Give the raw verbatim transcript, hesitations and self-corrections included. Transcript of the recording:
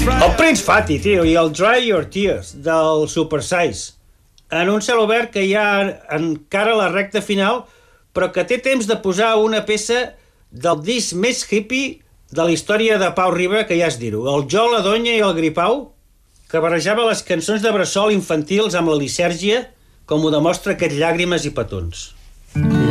El Prince Fatty, tio, i el Dry Your Tears, del Super Size. En un cel obert que hi ha encara la recta final, però que té temps de posar una peça del disc més hippie de la història de Pau Riba, que ja es dir-ho. El Jo, la Donya i el Gripau, que barrejava les cançons de bressol infantils amb la Lisèrgia, com ho demostra aquest Llàgrimes i petons.